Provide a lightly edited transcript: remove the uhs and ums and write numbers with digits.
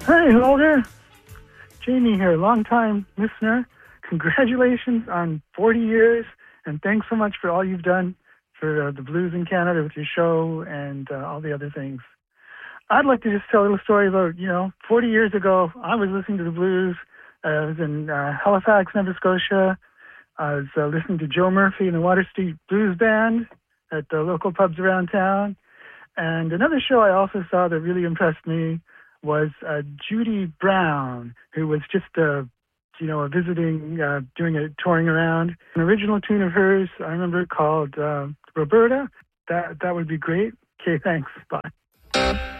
Hi, hello there. Jamie here, long-time listener. Congratulations on 40 years, and thanks so much for all you've done for the blues in Canada with your show and all the other things. I'd like to just tell a little story about, 40 years ago, I was listening to the blues. I was in Halifax, Nova Scotia. I was listening to Joe Murphy and the Water Street Blues Band at the local pubs around town. And another show I also saw that really impressed me was Judy Brown, who was just a visiting, doing a touring around. An original tune of hers, I remember, called Roberta. That would be great. Okay, thanks. Bye.